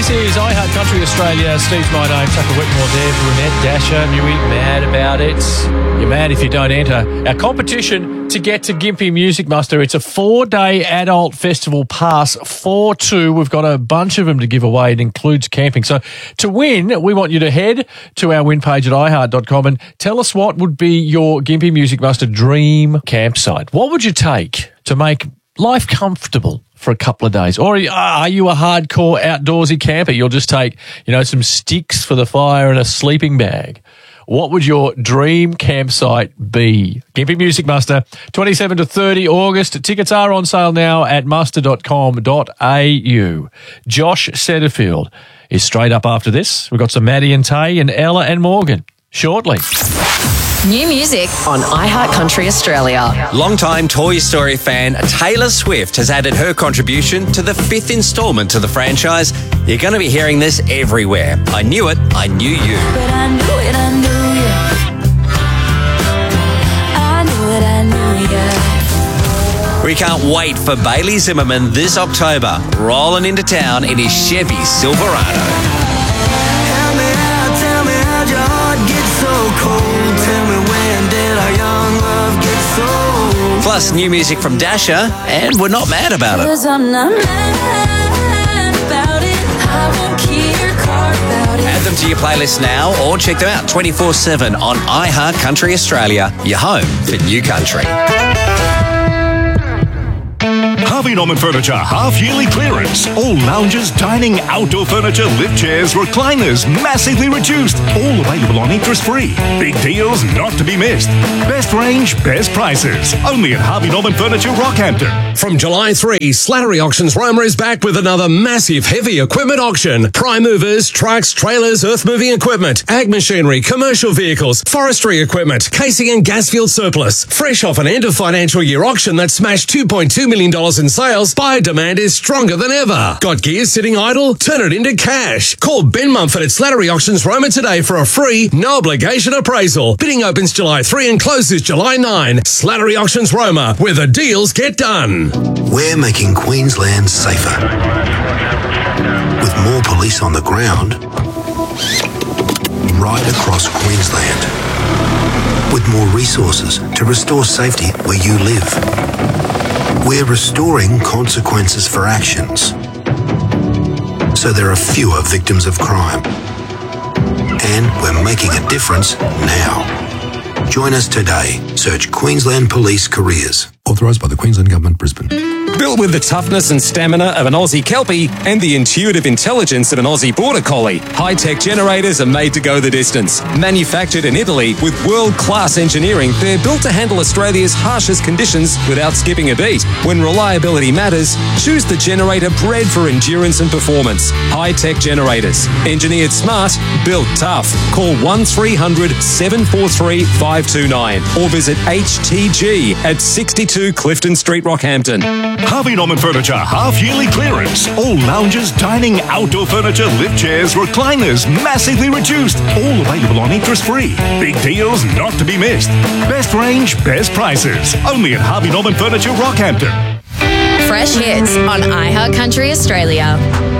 This is iHeart Country Australia. Steve's my name. Tucker Whitmore there. Brunette Dasher. Newey, mad about it. You're mad if you don't enter our competition to get to Gympie Music Muster. It's a 4-day adult festival pass for two. We've got a bunch of them to give away. It includes camping. So to win, we want you to head to our win page at iHeart.com and tell us what would be your Gympie Music Muster dream campsite. What would you take to make life comfortable for a couple of days? Or are you a hardcore outdoorsy camper? You'll just take, some sticks for the fire and a sleeping bag. What would your dream campsite be? Gympie Music Muster, 27 to 30 August. Tickets are on sale now at muster.com.au. Josh Setterfield is straight up after this. We've got some Maddie and Tay and Ella and Morgan shortly. New music on iHeart Country Australia. Longtime Toy Story fan Taylor Swift has added her contribution to the 5th instalment to the franchise. You're going to be hearing this everywhere. I knew it, I knew you. But I knew it, I knew you. I knew it, I knew you. We can't wait for Bailey Zimmerman this October, rolling into town in his Chevy Silverado. Tell me how'd your heart get so cold? Tell me when did our young love get so old? Plus new music from Dasher, and we're not mad about it. 'Cause I'm not mad about it. I won't care about it. Add them to your playlist now or check them out 24/7 on iHeart Country Australia, your home for new country. Harvey Norman Furniture half-yearly clearance. All lounges, dining, outdoor furniture, lift chairs, recliners, massively reduced. All available on interest-free. Big deals not to be missed. Best range, best prices. Only at Harvey Norman Furniture, Rockhampton. From July 3, Slattery Auctions Roma is back with another massive heavy equipment auction. Prime movers, trucks, trailers, earth-moving equipment, ag machinery, commercial vehicles, forestry equipment, casing and gas field surplus. Fresh off an end-of-financial year auction that smashed $2.2 million in sales, buyer demand is stronger than ever. Got gear sitting idle? Turn it into cash. Call Ben Mumford at Slattery Auctions Roma today for a free, no-obligation appraisal. Bidding opens July 3 and closes July 9. Slattery Auctions Roma, where the deals get done. We're making Queensland safer. With more police on the ground, right across Queensland. With more resources to restore safety where you live. We're restoring consequences for actions, so there are fewer victims of crime. And we're making a difference now. Join us today. Search Queensland Police Careers. Authorised by the Queensland Government, Brisbane. Built with the toughness and stamina of an Aussie Kelpie and the intuitive intelligence of an Aussie Border Collie, high-tech generators are made to go the distance. Manufactured in Italy with world-class engineering, they're built to handle Australia's harshest conditions without skipping a beat. When reliability matters, choose the generator bred for endurance and performance. High-tech generators. Engineered smart, built tough. Call 1300 743 529 or visit HTG at 62 Clifton Street, Rockhampton. Harvey Norman Furniture half-yearly clearance. All lounges, dining, outdoor furniture, lift chairs, recliners, massively reduced. All available on interest-free. Big deals not to be missed. Best range, best prices. Only at Harvey Norman Furniture, Rockhampton. Fresh hits on iHeart Country Australia.